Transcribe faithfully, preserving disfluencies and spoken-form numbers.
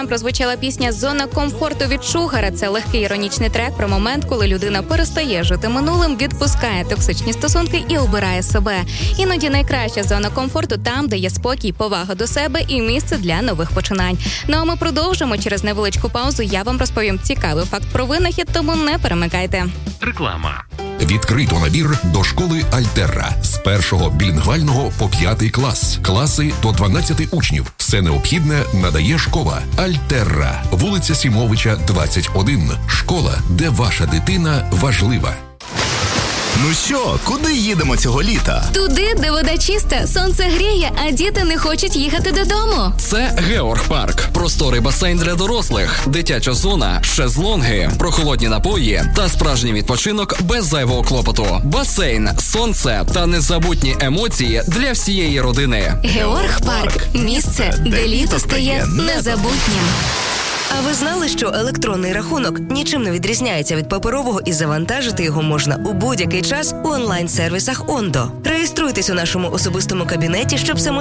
Прозвучала пісня «Зона комфорту» від Шугара. Це легкий іронічний трек про момент, коли людина перестає жити минулим, відпускає токсичні стосунки і обирає себе. Іноді найкраща зона комфорту там, де є спокій, повага до себе і місце для нових починань. Ну а ми продовжимо. Через невеличку паузу я вам розповім цікавий факт про винахід, тому не перемикайте. Реклама. Відкрито набір до школи Альтерра. З першого білінгвального по п'ятий клас. Класи до дванадцяти учнів. Все необхідне надає школа Альтерра. Вулиця Сімовича, двадцять один. Школа, де ваша дитина важлива. Ну що, куди їдемо цього літа? Туди, де вода чиста, сонце гріє, а діти не хочуть їхати додому. Це Георг-парк. Просторий басейн для дорослих, дитяча зона, шезлонги, прохолодні напої та справжній відпочинок без зайвого клопоту. Басейн, сонце та незабутні емоції для всієї родини. Георг-парк – місце, де літо стає незабутнім. А ви знали, що електронний рахунок нічим не відрізняється від паперового і завантажити його можна у будь-який час у онлайн-сервісах Ондо? Реєструйтесь у нашому особистому кабінеті, щоб самостійно